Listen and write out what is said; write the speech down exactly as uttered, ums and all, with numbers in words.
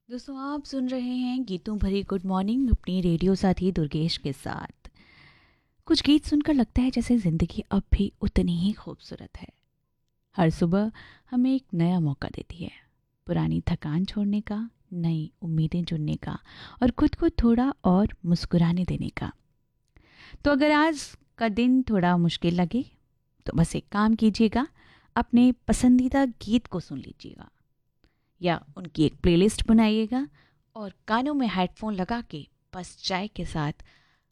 दोस्तों आप सुन रहे हैं गीतों भरी गुड मॉर्निंग अपनी रेडियो साथी दुर्गेश के साथ। कुछ गीत सुनकर लगता है जैसे ज़िंदगी अब भी उतनी ही खूबसूरत है। हर सुबह हमें एक नया मौका देती है, पुरानी थकान छोड़ने का, नई उम्मीदें चुनने का और खुद को थोड़ा और मुस्कुराने देने का। तो अगर आज का दिन थोड़ा मुश्किल लगे तो बस एक काम कीजिएगा, अपने पसंदीदा गीत को सुन लीजिएगा या उनकी एक प्लेलिस्ट बनाइएगा और कानों में हेडफोन लगा के बस चाय के साथ